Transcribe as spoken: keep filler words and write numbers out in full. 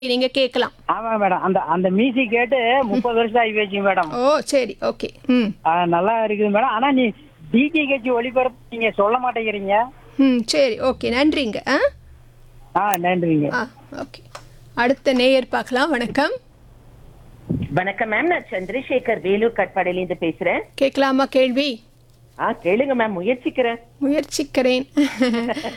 நீங்க கேட்கலாம். ஆமா மேடம். அந்த அந்த மியூசிக் கேட்டு முப்பது வருஷம் ஆகி போச்சு மேடம். ஓ சரி, ஓகே. ம் ஆ, நல்லா இருக்குது மேடம். ஆனா நீ டிடிஹெச் ஒளிபரப்பு நீங்க சொல்ல மாட்டேங்கிறீங்க. ம் சரி, ஓகே. நன்றிங்க. ஆ ஆ, நன்றிங்க. ஆ ஓகே. அடுத்த நேயர் பார்க்கலாம். வணக்கம். வணக்கம் மேம், நான் சந்திரசேகர் வேலூர் கட்பாடியில இருந்து பேசுறேன். கேட்கலாமா கேள்வி? ஆ கேளுங்க மேம், முயற்சிக்கிறேன். முயற்சிக்கிறேன்.